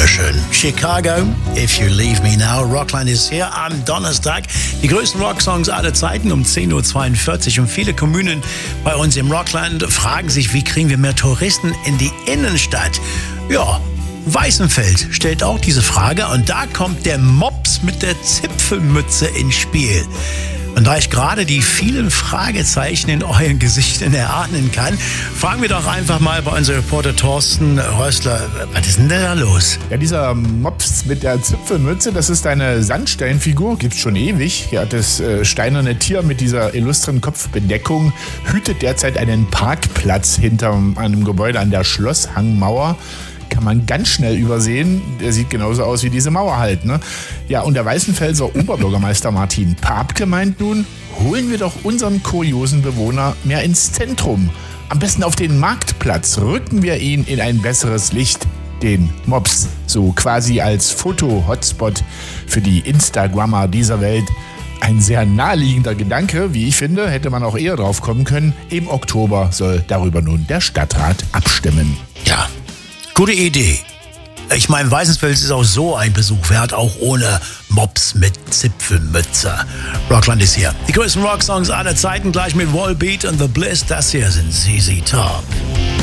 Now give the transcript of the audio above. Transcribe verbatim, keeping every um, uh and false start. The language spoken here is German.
wunderschön. Chicago, If You Leave Me Now. Rockland ist hier am Donnerstag. Die größten Rocksongs aller Zeiten um zehn Uhr zweiundvierzig. Und viele Kommunen bei uns im Rockland fragen sich, wie kriegen wir mehr Touristen in die Innenstadt? Ja, Weißenfeld stellt auch diese Frage. Und da kommt der Mops mit der Zipfelmütze ins Spiel. Und da ich gerade die vielen Fragezeichen in euren Gesichtern erahnen kann, fragen wir doch einfach mal bei unserem Reporter Thorsten Rössler, was ist denn da los? Ja, dieser Mops mit der Zipfelmütze, das ist eine Sandsteinfigur, gibt's schon ewig. Ja, das äh, steinerne Tier mit dieser illustren Kopfbedeckung hütet derzeit einen Parkplatz hinter einem Gebäude an der Schlosshangmauer. Kann man ganz schnell übersehen. Der sieht genauso aus wie diese Mauer halt, ne? Ja, und der Weißenfelser Oberbürgermeister Martin Papke meint nun, holen wir doch unseren kuriosen Bewohner mehr ins Zentrum. Am besten auf den Marktplatz, rücken wir ihn in ein besseres Licht, den Mops, so quasi als Foto-Hotspot für die Instagrammer dieser Welt. Ein sehr naheliegender Gedanke, wie ich finde, hätte man auch eher drauf kommen können. Im Oktober soll darüber nun der Stadtrat abstimmen. Ja, gute Idee. Ich meine, Weißenfels ist auch so ein Besuch wert, auch ohne Mops mit Zipfelmütze. Rockland ist hier. Die größten Rocksongs aller Zeiten, gleich mit Wallbeat und The Bliss. Das hier sind Z Z Top.